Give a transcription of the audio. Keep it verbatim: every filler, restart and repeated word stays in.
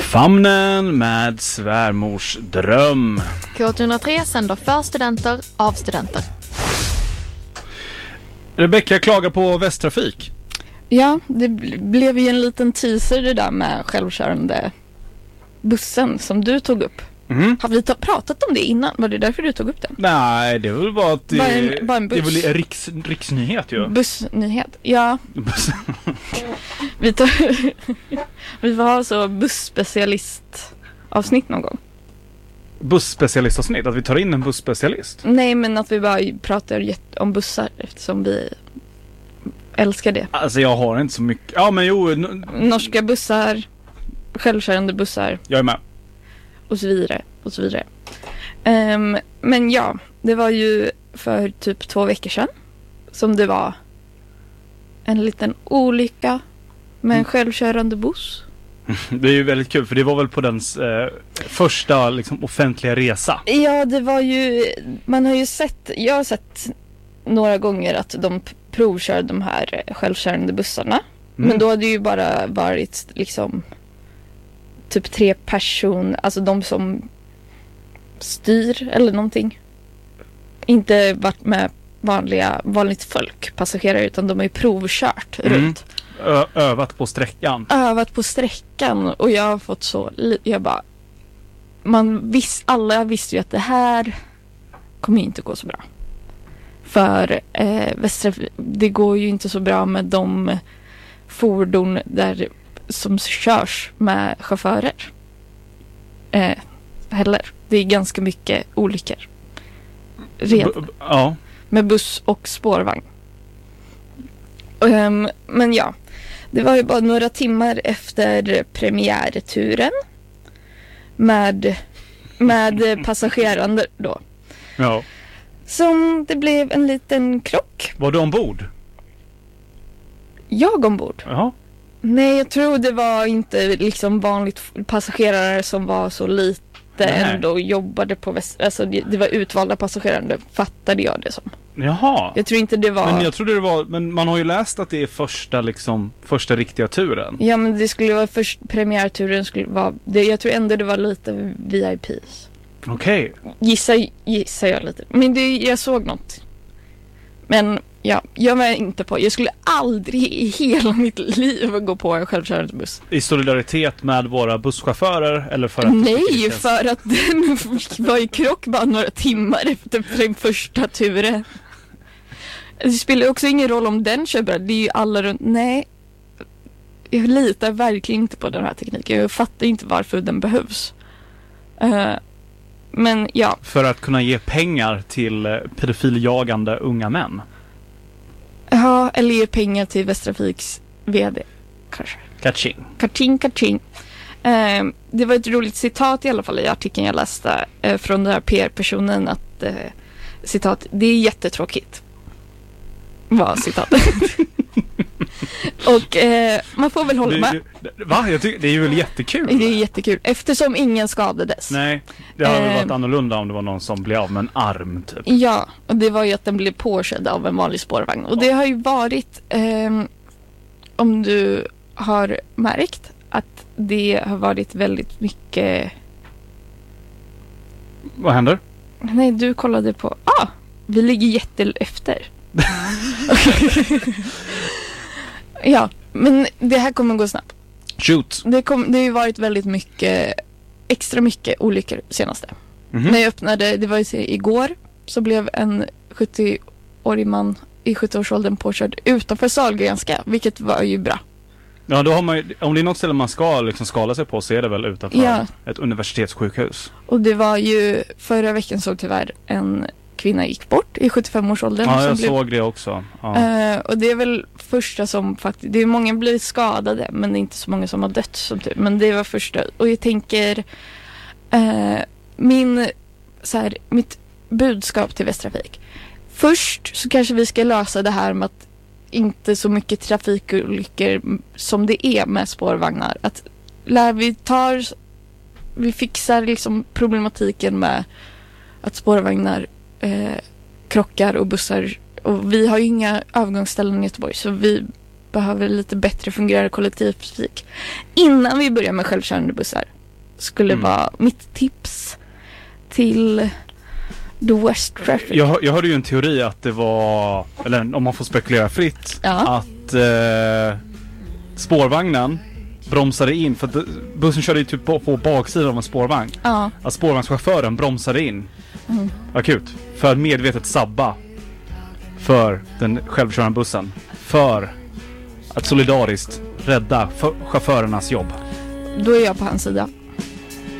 Famnen med svärmors dröm. K ett noll tre sänder för studenter av studenter. Rebecka klagar på Västtrafik. Ja, det blev ju en liten teaser det där med självkörande bussen som du tog upp. Mm. Har vi ta- pratat om det innan? Var det därför du tog upp det? Nej, det är väl bara att det, bara en, bara en buss. det är väl riks, riksnyhet ju. Bussnyhet, ja. vi, tar, vi får ha så busspecialistavsnitt någon gång. Busspecialistavsnitt? Att vi tar in en busspecialist? Nej, men att vi bara pratar om bussar eftersom vi älskar det. Alltså jag har inte så mycket. Ja, men jo. N- Norska bussar, självkörande bussar. Jag är med. Och så vidare, och så vidare. Um, men ja, det var ju för typ två veckor sedan som det var en liten olycka med en självkörande buss. Det är ju väldigt kul, för det var väl på dens eh, första liksom, offentliga resa. Ja, det var ju, man har ju sett, jag har sett några gånger att de provkör de här självkörande bussarna. Mm. Men då hade det ju bara varit liksom typ tre personer, alltså de som styr eller någonting. Inte varit med vanliga, vanligt folk, passagerare, utan de har ju provkört mm. runt. Ö- övat på sträckan. Övat på sträckan, och jag har fått så, jag bara, man vis, alla visste ju att det här kommer inte gå så bra. För eh, Västra, det går ju inte så bra med de fordon där som körs med chaufförer eh, heller. Det är ganska mycket olyckor redan B- ja. med buss och spårvagn. Um, men ja, det var ju bara några timmar efter premiärturen med, med passagerande då. Ja. Som det blev en liten krock. Var du ombord? Jag ombord? Ja. Nej, jag tror det var inte liksom vanligt passagerare som var så lite. Nej. Ändå jobbade på väst, alltså det, det var utvalda passagerare, fattade jag det som. Jaha. Jag tror inte det var. Men jag trodde det var, men man har ju läst att det är första liksom första riktiga turen. Ja, men det skulle vara först premiärturen skulle vara det, jag tror ändå det var lite V I P:s. Okej. Okay. Gissar gissar jag lite. Men det, jag såg något. Men ja, jag var inte på. Jag skulle aldrig i hela mitt liv gå på en självkörande buss. I solidaritet med våra busschaufförer eller för att nej, för att den var i krock bara några timmar efter den första turen. Det spelar också ingen roll om den kör bra. Det är ju alla runt. Nej, jag litar verkligen inte på den här tekniken. Jag fattar inte varför den behövs. Uh, men ja. För att kunna ge pengar till pedofiljagande unga män. Ja, eller ge pengar till Västtrafiks vd kanske. Kaching. Kaching, kaching. Eh, det var ett roligt citat i alla fall i artikeln jag läste eh, från den här P R-personen att eh, citat, det är jättetråkigt. Var citatet. Och eh, man får väl hålla med. Det, va? Jag tycker, det är ju väl jättekul. Det är jättekul, eftersom ingen skadades. Nej, det hade eh, varit annorlunda om det var någon som blev av med en arm typ. Ja, och det var ju att den blev påkörd av en vanlig spårvagn. Och det har ju varit, eh, om du har märkt, att det har varit väldigt mycket. Vad händer? Nej, du kollade på, ah, vi ligger jätte efter. Ja, men det här kommer gå snabbt. Shoot. Det, kom, det har ju varit väldigt mycket, extra mycket olyckor senaste. Mm-hmm. När jag öppnade, det var ju igår, så blev en sjuttio-årig man i sjuttio-årsåldern påkörd utanför Sahlgrenska, vilket var ju bra. Ja, då har man ju, om det är något ställe man ska liksom skala sig på så är det väl utanför ja. ett universitetssjukhus. Och det var ju, förra veckan såg tyvärr en kvinna gick bort i sjuttiofem-årsåldern. Ja, jag blev, såg det också. Ja. Uh, och det är väl första som faktiskt, det är många blivit skadade, men det är inte så många som har dött som typ. Men det var första, och jag tänker uh, min så här, mitt budskap till Västtrafik. Först så kanske vi ska lösa det här med att inte så mycket trafikolyckor som det är med spårvagnar. Att lär vi tar vi fixar liksom problematiken med att spårvagnar eh, krockar och bussar, och vi har ju inga övergångsställen i Göteborg, så vi behöver lite bättre fungerande kollektivtrafik innan vi börjar med självkörande bussar. skulle Mm. vara mitt tips till The West Traffic. Jag, hör- jag hörde ju en teori att det var, eller om man får spekulera fritt, Ja. att eh, spårvagnen bromsade in, för att det- bussen körde ju typ på, på baksidan av en spårvagn. Ja. Att spårvagnschauffören bromsade in Mm. akut för att medvetet sabba för den självkörande bussen. För att solidariskt rädda för chaufförernas jobb. Då är jag på hans sida.